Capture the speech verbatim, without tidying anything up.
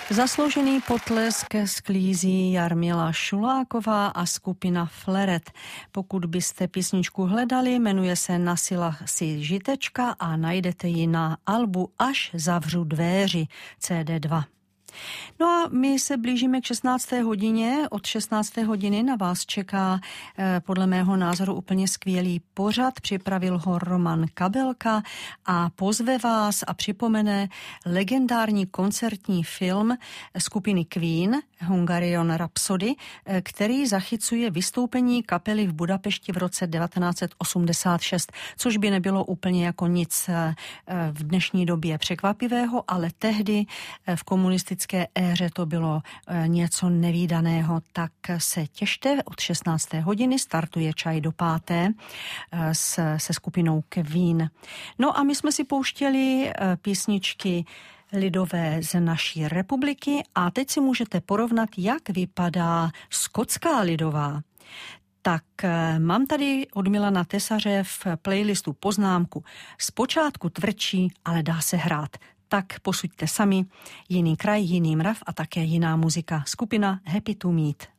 Zasloužený potlesk sklízí Jarmila Šuláková a skupina Fleret. Pokud byste písničku hledali, jmenuje se Nasila si žitečka a najdete ji na albu Až zavřu dvéři C D dva. No a my se blížíme k šestnácté hodině. Od šestnácté hodiny na vás čeká eh, podle mého názoru úplně skvělý pořad. Připravil ho Roman Kabelka a pozve vás a připomene legendární koncertní film skupiny Queen, Hungarian Rhapsody, eh, který zachycuje vystoupení kapely v Budapešti v roce devatenáct set osmdesát šest, což by nebylo úplně jako nic eh, v dnešní době překvapivého, ale tehdy eh, v komunistické éře to bylo něco nevídaného, tak se těšte, od šestnácté hodiny startuje Čaj do páté se, se skupinou Queen. No a my jsme si pouštěli písničky lidové z naší republiky a teď si můžete porovnat, jak vypadá skotská lidová. Tak mám tady od Milana Tesaře v playlistu poznámku. Zpočátku tvrdší, ale dá se hrát. Tak posuďte sami, jiný kraj, jiný mrav a také jiná muzika. Skupina Happy to Meet.